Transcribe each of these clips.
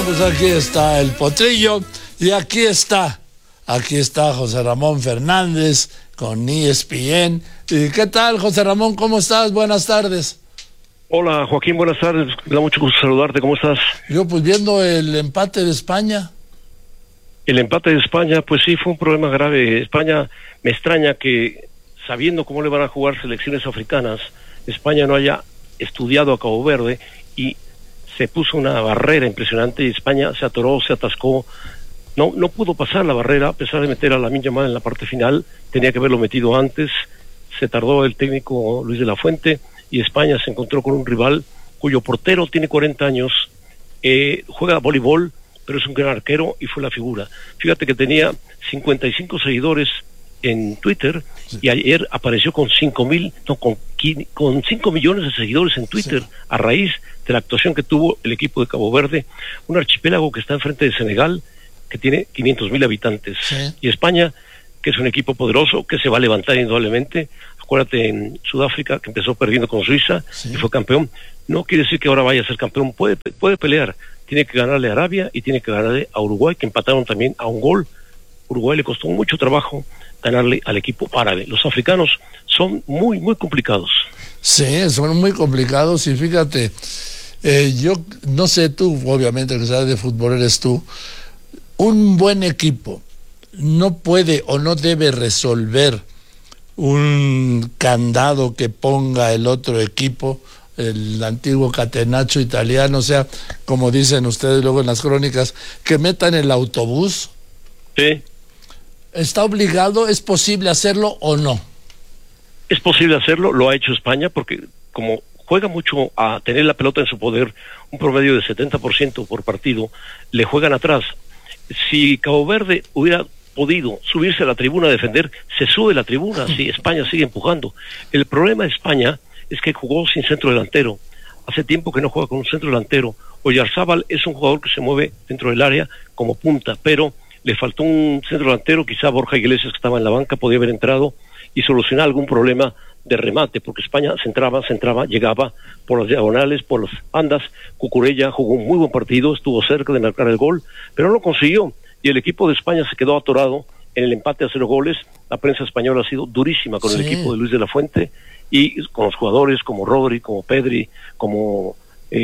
Pues aquí está el potrillo y aquí está José Ramón Fernández con ESPN. ¿Y qué tal, José Ramón? ¿Cómo estás? Buenas tardes. Hola, Joaquín, buenas tardes. Me da mucho gusto saludarte. ¿Cómo estás? Yo pues viendo el empate de España. El empate de España, pues sí, fue un problema grave. España, me extraña que, sabiendo cómo le van a jugar selecciones africanas, España no haya estudiado a Cabo Verde y se puso una barrera impresionante y España se atoró, se atascó. No pudo pasar la barrera, a pesar de meter a Lamine Yamal en la parte final. Tenía que haberlo metido antes. Se tardó el técnico Luis de la Fuente y España se encontró con un rival cuyo portero tiene 40 años, juega voleibol, pero es un gran arquero y fue la figura. Fíjate que tenía 55 seguidores en Twitter, sí, y ayer apareció con 5 millones de seguidores en Twitter, sí, a raíz de la actuación que tuvo el equipo de Cabo Verde, un archipiélago que está enfrente de Senegal, que tiene 500,000 habitantes, sí, y España, que es un equipo poderoso, que se va a levantar indudablemente. Acuérdate en Sudáfrica, que empezó perdiendo con Suiza, sí, y fue campeón. No quiere decir que ahora vaya a ser campeón, puede pelear. Tiene que ganarle a Arabia y tiene que ganarle a Uruguay, que empataron también a un gol. Uruguay le costó mucho trabajo ganarle al equipo árabe. Los africanos son muy, muy complicados. Sí, son muy complicados y fíjate, yo no sé, tú obviamente que sabes de fútbol eres tú, un buen equipo no puede o no debe resolver un candado que ponga el otro equipo, el antiguo catenaccio italiano, o sea, como dicen ustedes luego en las crónicas, que metan el autobús. Sí. ¿Está obligado? ¿Es posible hacerlo o no? Es posible hacerlo, lo ha hecho España, porque como juega mucho a tener la pelota en su poder, un promedio de 70% por partido, le juegan atrás. Si Cabo Verde hubiera podido subirse a la tribuna a defender, se sube la tribuna, si España sigue empujando. El problema de España es que jugó sin centro delantero. Hace tiempo que no juega con un centro delantero. Oyarzábal es un jugador que se mueve dentro del área como punta, pero le faltó un centro delantero. Quizá Borja Iglesias, que estaba en la banca, podía haber entrado y solucionar algún problema de remate, porque España centraba, llegaba por las diagonales, por las bandas. Cucurella jugó un muy buen partido, estuvo cerca de marcar el gol, pero no lo consiguió, y el equipo de España se quedó atorado en el empate a 0 goles. La prensa española ha sido durísima con, sí, el equipo de Luis de la Fuente, y con los jugadores como Rodri, como Pedri, como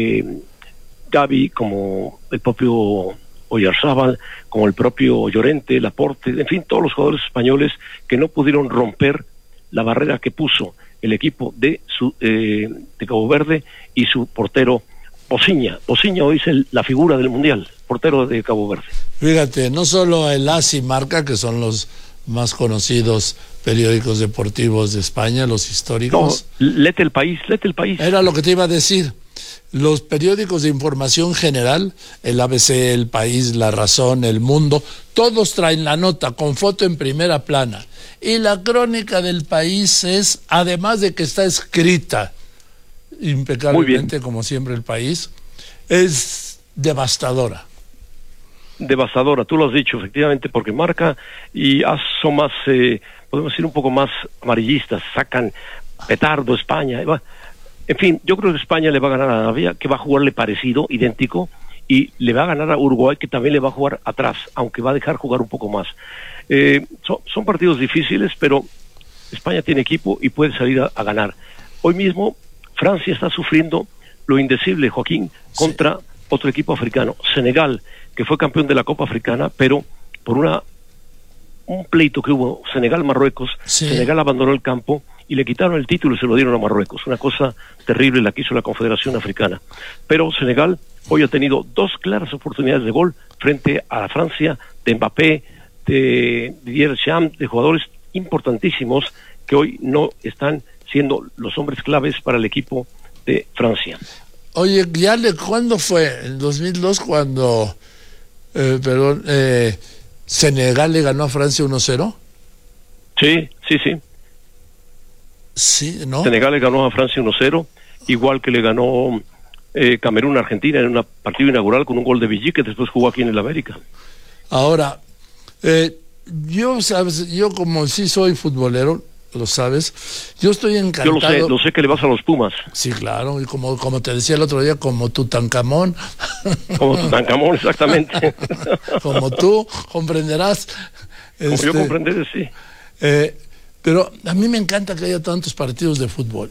Gavi, como el propio Oyarzábal, como el propio Llorente, Laporte, en fin, todos los jugadores españoles que no pudieron romper la barrera que puso el equipo de Cabo Verde y su portero Pociña. Pociña hoy es la figura del Mundial, portero de Cabo Verde. Fíjate, no solo el AS y Marca, que son los más conocidos periódicos deportivos de España, los históricos. No, léete el país. Era lo que te iba a decir. Los periódicos de información general, el ABC, El País, La Razón, El Mundo, todos traen la nota con foto en primera plana. Y la crónica del País es, además de que está escrita impecablemente, como siempre El País, es devastadora. Devastadora, tú lo has dicho, efectivamente, porque Marca y AS son más, podemos decir, un poco más amarillistas, sacan petardo España. En fin, yo creo que España le va a ganar a Arabia, que va a jugarle parecido, idéntico, y le va a ganar a Uruguay, que también le va a jugar atrás, aunque va a dejar jugar un poco más. Son partidos difíciles, pero España tiene equipo y puede salir a ganar. Hoy mismo Francia está sufriendo lo indecible, Joaquín, contra otro equipo africano, Senegal, que fue campeón de la Copa Africana, pero por un pleito que hubo Senegal-Marruecos, sí, Senegal abandonó el campo y le quitaron el título y se lo dieron a Marruecos. Una cosa terrible la que hizo la Confederación Africana. Pero Senegal hoy ha tenido 2 claras oportunidades de gol frente a la Francia, de Mbappé, de Didier Deschamps, de jugadores importantísimos que hoy no están siendo los hombres claves para el equipo de Francia. Oye, ¿cuándo fue? ¿En 2002 cuando Senegal le ganó a Francia 1-0? Sí. Sí, ¿no? Senegal le ganó a Francia 1-0, igual que le ganó Camerún a Argentina en un partido inaugural con un gol de Villique, que después jugó aquí en el América. Ahora, yo como sí soy futbolero, lo sabes. Yo estoy Yo encantado. lo sé que le vas a los Pumas. Sí, claro, y como te decía el otro día, como Tutankamón. Como Tutankamón, exactamente. Como tú comprenderás. Como yo comprenderé, sí. Pero a mí me encanta que haya tantos partidos de fútbol.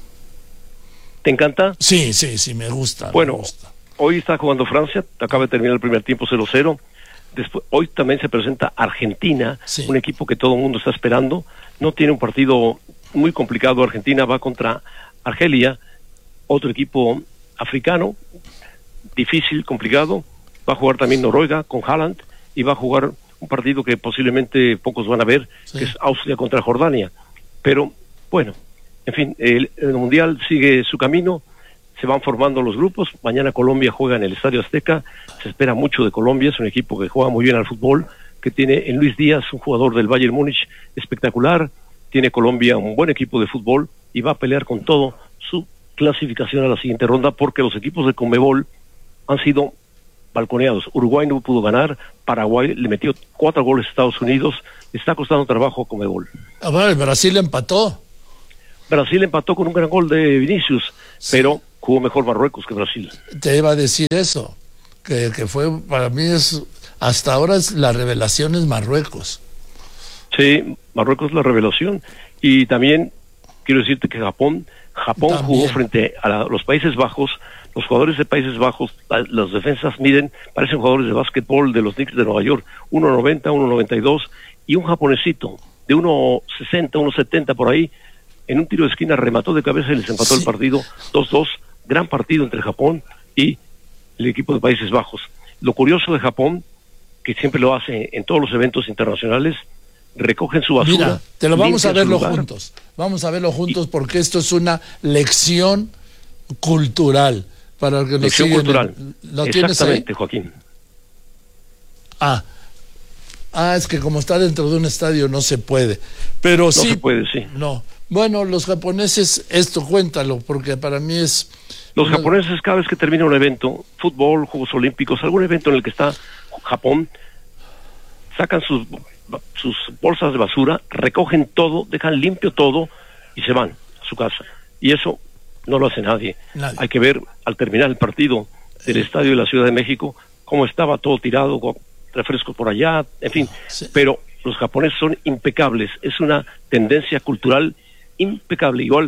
¿Te encanta? Sí, me gusta. Bueno, me gusta. Hoy está jugando Francia, acaba de terminar el primer tiempo 0-0. Después, hoy también se presenta Argentina, Sí. un equipo que todo el mundo está esperando. No tiene un partido muy complicado. Argentina va contra Argelia, otro equipo africano, difícil, complicado. Va a jugar también Noruega con Haaland y va a jugar un partido que posiblemente pocos van a ver, Sí. que es Austria contra Jordania. Pero bueno, en fin, el Mundial sigue su camino, se van formando los grupos. Mañana Colombia juega en el Estadio Azteca, se espera mucho de Colombia, es un equipo que juega muy bien al fútbol, que tiene en Luis Díaz, un jugador del Bayern Múnich espectacular. Tiene Colombia un buen equipo de fútbol y va a pelear con todo su clasificación a la siguiente ronda, porque los equipos de Conmebol han sido balconeados. Uruguay no pudo ganar, Paraguay le metió 4 goles a Estados Unidos, está costando trabajo a Conmebol. Ah, bueno, el Brasil empató. Brasil empató con un gran gol de Vinicius, Sí. pero jugó mejor Marruecos que Brasil. Te iba a decir eso, que fue, para mí hasta ahora la revelación es Marruecos. Sí, Marruecos es la revelación. Y también quiero decirte que Japón También. jugó frente a los Países Bajos. Los jugadores de Países Bajos, las defensas parecen jugadores de básquetbol de los Knicks de Nueva York, 1.90, 1.92, y un japonesito de 1.60, 1.70 por ahí, en un tiro de esquina remató de cabeza y les empató Sí. el partido 2-2. Gran partido entre Japón y el equipo de Países Bajos. Lo curioso de Japón, que siempre lo hace en todos los eventos internacionales, recogen su basura. Mira, te lo vamos a limpian su verlo lugar. juntos. Vamos a verlo juntos porque esto es una lección cultural para el que nos Lección siguen. cultural. ¿Lo tienes ahí? Exactamente, Joaquín. Ah, es que como está dentro de un estadio no se puede. Pero sí. No se puede, sí. No. Bueno, los japoneses, esto cuéntalo, porque para mí es... Los japoneses, cada vez que termina un evento, fútbol, Juegos Olímpicos, algún evento en el que está Japón, sacan sus bolsas de basura, recogen todo, dejan limpio todo y se van a su casa. Y eso no lo hace nadie. Hay que ver al terminar el partido del estadio de la Ciudad de México cómo estaba todo tirado, con refrescos por allá, en fin. Sí. Pero los japoneses son impecables, es una tendencia cultural impecable. Igual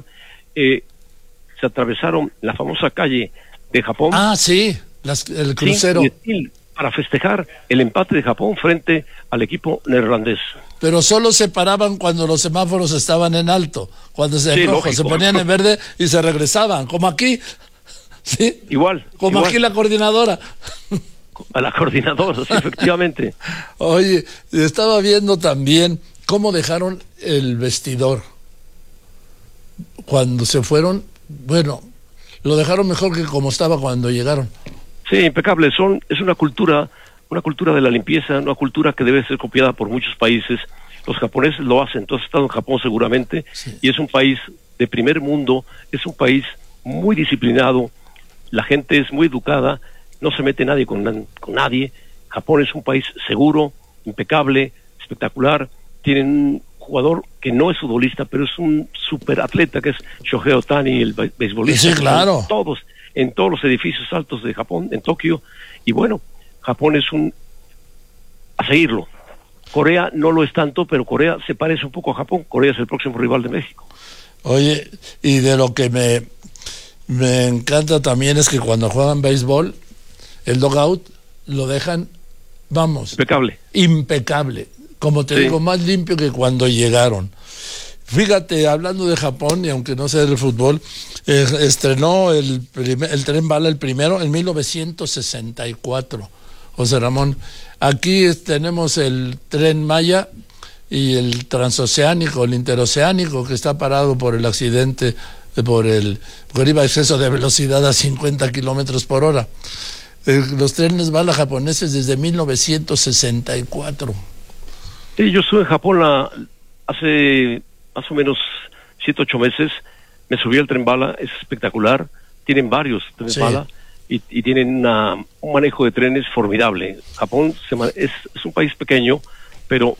se atravesaron la famosa calle de Japón. Ah, sí, el crucero. Sí, para festejar el empate de Japón frente al equipo neerlandés. Pero solo se paraban cuando los semáforos estaban en alto, cuando Sí, rojo, lógico. se ponían en verde y se regresaban, como aquí, ¿sí? Igual. Aquí la coordinadora. A la coordinadora, sí, efectivamente. Oye, estaba viendo también cómo dejaron el vestidor cuando se fueron. Bueno, lo dejaron mejor que como estaba cuando llegaron. Sí, impecable. Es una cultura de la limpieza, una cultura que debe ser copiada por muchos países. Los japoneses lo hacen. Tú has estado en Japón seguramente, Sí. Y es un país de primer mundo, es un país muy disciplinado, la gente es muy educada, no se mete nadie con nadie. Japón es un país seguro, impecable, espectacular. Tienen un jugador que no es futbolista, pero es un superatleta, que es Shohei Ohtani, el beisbolista. Sí, claro. En todos los edificios altos de Japón, en Tokio. Y bueno, Japón es a seguirlo. Corea no lo es tanto, pero Corea se parece un poco a Japón. Corea es el próximo rival de México. Oye, y de lo que me encanta también es que cuando juegan béisbol, el dugout lo dejan, vamos, impecable. Como te digo, más limpio que cuando llegaron. Fíjate, hablando de Japón, y aunque no sea del fútbol, estrenó el Tren Bala, el primero, en 1964. José Ramón, aquí tenemos el Tren Maya y el transoceánico, el interoceánico, que está parado por el accidente, porque iba a exceso de velocidad a 50 kilómetros por hora. Los trenes bala japoneses desde 1964. Sí, yo estuve en Japón hace más o menos 7, 8 meses. Me subí al Tren Bala, es espectacular. Tienen varios trenes bala y tienen un manejo de trenes formidable. Japón es un país pequeño, pero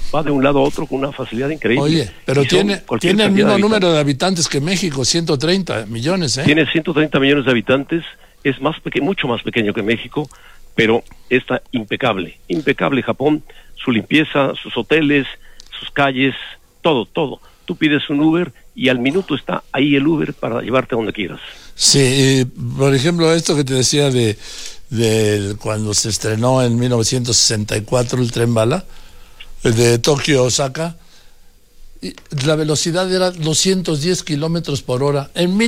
va de un lado a otro con una facilidad increíble. Oye, pero tiene el mismo número de habitantes que México, 130 millones, ¿eh? Tiene 130 millones de habitantes, es mucho más pequeño que México, pero está impecable Japón, su limpieza, sus hoteles, sus calles, todo. Tú pides un Uber y al minuto está ahí el Uber para llevarte a donde quieras. Sí, por ejemplo, esto que te decía de cuando se estrenó en 1964 el tren bala, de Tokio a Osaka, la velocidad era 210 kilómetros por hora, en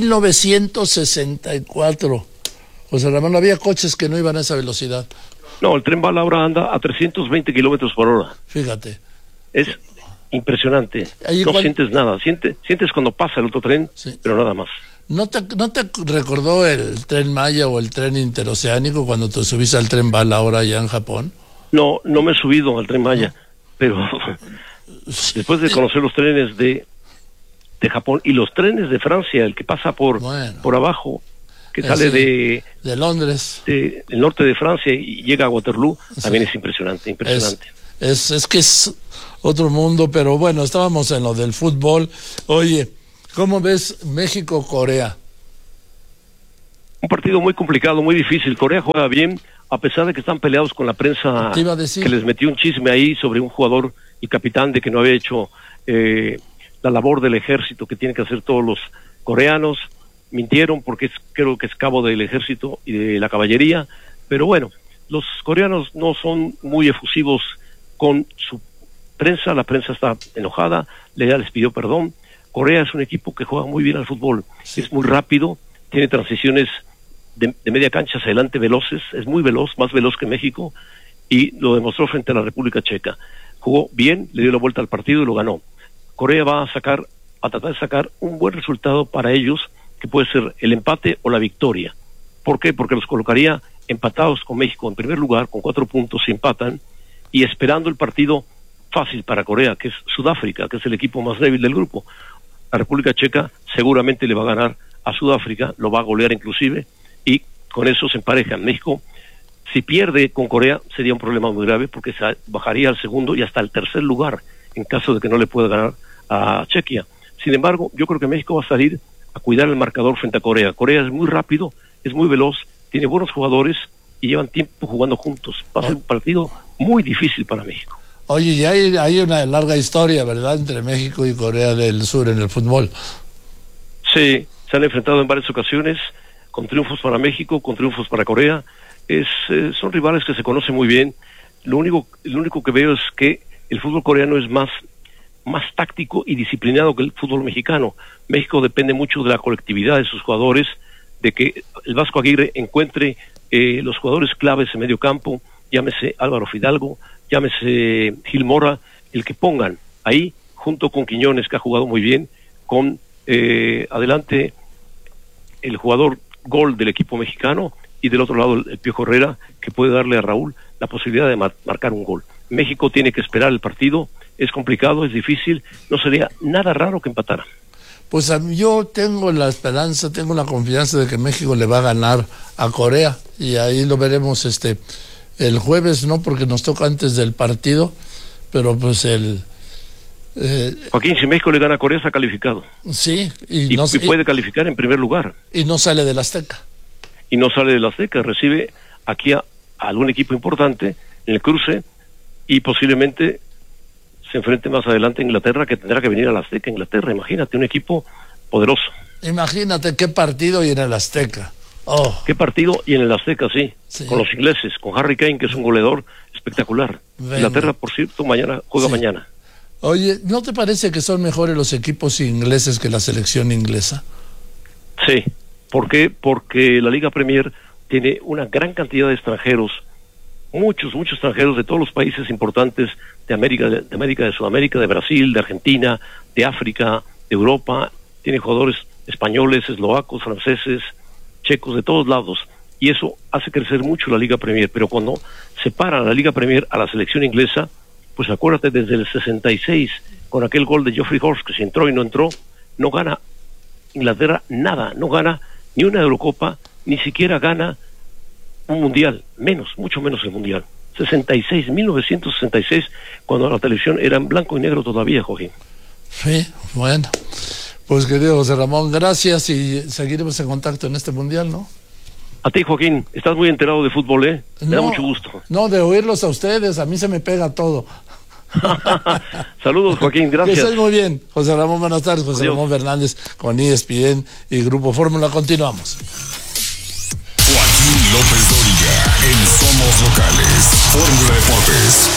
1964. O sea, no había coches que no iban a esa velocidad. No, el tren bala ahora anda a 320 kilómetros por hora. Fíjate. Es impresionante. No sientes nada. Sientes cuando pasa el otro tren, sí, pero nada más. ¿No te recordó el tren Maya o el tren interoceánico cuando te subiste al tren bala ahora allá en Japón? No me he subido al tren Maya, pero después de conocer los trenes de Japón y los trenes de Francia, el que pasa por abajo, que sale de Londres, del norte de Francia y llega a Waterloo, también es impresionante. Es que es otro mundo, pero bueno, estábamos en lo del fútbol. Oye, ¿cómo ves México-Corea? Un partido muy complicado, muy difícil. Corea juega bien, a pesar de que están peleados con la prensa, que les metió un chisme ahí sobre un jugador y capitán de que no había hecho la labor del ejército que tienen que hacer todos los coreanos. Mintieron porque creo que es cabo del ejército y de la caballería, pero bueno, los coreanos no son muy efusivos con su prensa, la prensa está enojada, les pidió perdón. Corea es un equipo que juega muy bien al fútbol, es muy rápido, tiene transiciones de media cancha hacia adelante veloces, es muy veloz, más veloz que México, y lo demostró frente a la República Checa. Jugó bien, le dio la vuelta al partido y lo ganó. Corea va a tratar de sacar un buen resultado para ellos, que puede ser el empate o la victoria. ¿Por qué? Porque los colocaría empatados con México en primer lugar, con 4 puntos si empatan, y esperando el partido fácil para Corea, que es Sudáfrica, que es el equipo más débil del grupo. La República Checa seguramente le va a ganar a Sudáfrica, lo va a golear inclusive, y con eso se emparejan. México, si pierde con Corea, sería un problema muy grave, porque se bajaría al segundo y hasta el tercer lugar, en caso de que no le pueda ganar a Chequia. Sin embargo, yo creo que México va a salir a cuidar el marcador frente a Corea. Corea es muy rápido, es muy veloz, tiene buenos jugadores y llevan tiempo jugando juntos. Va a ser un partido muy difícil para México. Oye, ya hay una larga historia, ¿verdad?, entre México y Corea del Sur en el fútbol. Sí, se han enfrentado en varias ocasiones, con triunfos para México, con triunfos para Corea. Son rivales que se conocen muy bien. Lo único que veo es que el fútbol coreano es más táctico y disciplinado que el fútbol mexicano. México depende mucho de la colectividad de sus jugadores, de que el Vasco Aguirre encuentre los jugadores claves en medio campo, llámese Álvaro Fidalgo, llámese Gil Mora, el que pongan ahí, junto con Quiñones, que ha jugado muy bien, con adelante el jugador gol del equipo mexicano, y del otro lado el Piojo Herrera, que puede darle a Raúl la posibilidad de marcar un gol. México tiene que esperar el partido, es complicado, es difícil, no sería nada raro que empatara. Pues yo tengo la esperanza, tengo la confianza de que México le va a ganar a Corea, y ahí lo veremos el jueves, no porque nos toca antes del partido, pero pues Joaquín, si México le gana a Corea, está calificado. Sí, y puede calificar en primer lugar. Y no sale del Azteca. Y no sale del Azteca, recibe aquí a algún equipo importante en el cruce, y posiblemente se enfrente más adelante a Inglaterra, que tendrá que venir al Azteca. Inglaterra, imagínate, un equipo poderoso. Imagínate qué partido y en el Azteca. Oh. Qué partido y en el Azteca, sí. Con los ingleses, con Harry Kane, que es un goleador espectacular. Venga. Inglaterra, por cierto, juega mañana. Oye, ¿no te parece que son mejores los equipos ingleses que la selección inglesa? Sí. ¿Por qué? Porque la Liga Premier tiene una gran cantidad de extranjeros, muchos extranjeros de todos los países importantes de América, de Sudamérica, de Brasil, de Argentina, de África, de Europa. Tiene jugadores españoles, eslovacos, franceses, checos, de todos lados, y eso hace crecer mucho la Liga Premier. Pero cuando separa la Liga Premier a la selección inglesa, pues acuérdate, desde el 66, con aquel gol de Geoffrey Horst, que si entró y no entró, no gana Inglaterra nada, no gana ni una Eurocopa, ni siquiera gana un mundial, mucho menos el mundial. 1966, cuando la televisión era en blanco y negro todavía, Joaquín. Sí, bueno. Pues querido José Ramón, gracias y seguiremos en contacto en este mundial, ¿no? A ti, Joaquín, estás muy enterado de fútbol, ¿eh? Me da mucho gusto. No, de oírlos a ustedes, a mí se me pega todo. Saludos, Joaquín, gracias. Que estés muy bien, José Ramón, buenas tardes. José Adiós. Ramón Fernández con ESPN y Grupo Fórmula, continuamos. Joaquín López Dóriga en Somos Locales, Fórmula Deportes.